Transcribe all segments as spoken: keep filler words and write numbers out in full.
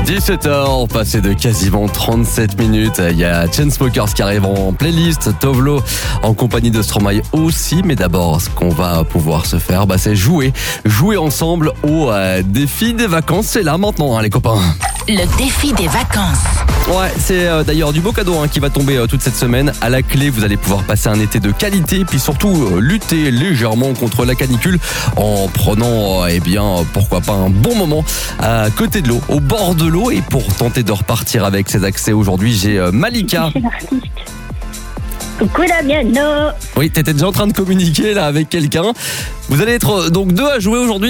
dix-sept heures, passé de quasiment trente-sept minutes. Il y a Chainsmokers qui arrive en playlist, Tovlo en compagnie de Stromae aussi. Mais d'abord, ce qu'on va pouvoir se faire, bah, c'est jouer. Jouer ensemble au euh, défi des vacances. C'est là maintenant, hein, les copains. Le défi des vacances. Ouais, c'est euh, d'ailleurs du beau cadeau hein, qui va tomber euh, toute cette semaine. À la clé, vous allez pouvoir passer un été de qualité, puis surtout euh, lutter légèrement contre la canicule en prenant, euh, eh bien, euh, pourquoi pas un bon moment à côté de l'eau, au bord de l'eau. Et pour tenter de repartir avec ses accès aujourd'hui, j'ai euh, Malika. C'est l'artiste. Coucou Damiano. Oui, t'étais déjà en train de communiquer là avec quelqu'un. Vous allez être euh, donc deux à jouer aujourd'hui ?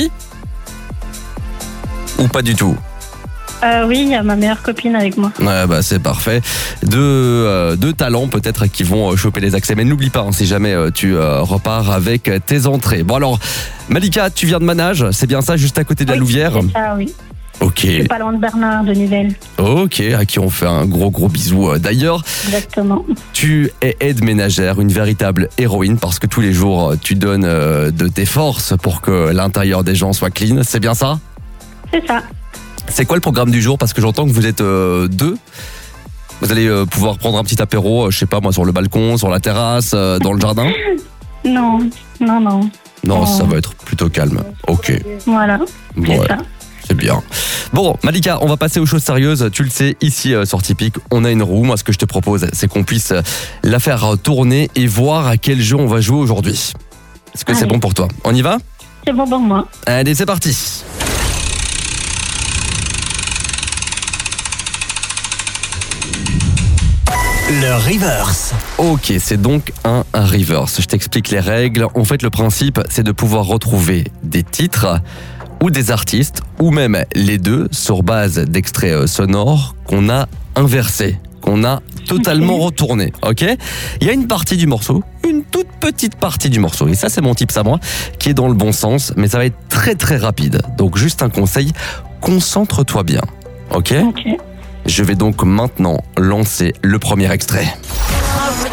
Ou pas du tout ? Euh, oui, il y a ma meilleure copine avec moi. Ouais, bah c'est parfait. Deux, euh, deux talents peut-être qui vont euh, choper les accès. Mais n'oublie pas, hein, si jamais euh, tu euh, repars avec tes entrées. Bon alors, Malika, tu viens de Manage, c'est bien ça, juste à côté de la Oui, Louvière ? c'est ça, oui. Ok. Je suis pas loin de Bernard de Nivelles. Ok, à qui on fait un gros gros bisou. euh, D'ailleurs, Exactement. tu es aide ménagère, une véritable héroïne, parce que tous les jours, euh, tu donnes euh, de tes forces pour que l'intérieur des gens soit clean. C'est bien ça ? C'est ça. C'est quoi le programme du jour ? Parce que j'entends que vous êtes euh, deux. Vous allez euh, pouvoir prendre un petit apéro, euh, je sais pas moi, sur le balcon, sur la terrasse, euh, dans le jardin ? Non, non, non. Non, Oh. ça va être plutôt calme. Ok, Voilà, c'est ouais, ça. c'est bien. Bon, Malika, on va passer aux choses sérieuses. Tu le sais, ici euh, sur Tipeee, on a une roue. Moi, ce que je te propose, c'est qu'on puisse euh, la faire euh, tourner et voir à quel jeu on va jouer aujourd'hui. Est-ce que c'est Allez. bon pour toi ? On y va ? C'est bon pour moi. Allez, c'est parti. Le reverse. Ok, c'est donc un, un reverse. Je t'explique les règles. En fait, le principe, c'est de pouvoir retrouver des titres ou des artistes, ou même les deux, sur base d'extraits euh, sonores qu'on a inversés, qu'on a totalement retournés. Ok ? Il y a une partie du morceau, une toute petite partie du morceau, et ça, c'est mon tips à moi, qui est dans le bon sens, mais ça va être très très rapide. Donc, juste un conseil, concentre-toi bien. Ok ? Ok. Je vais donc maintenant lancer le premier extrait.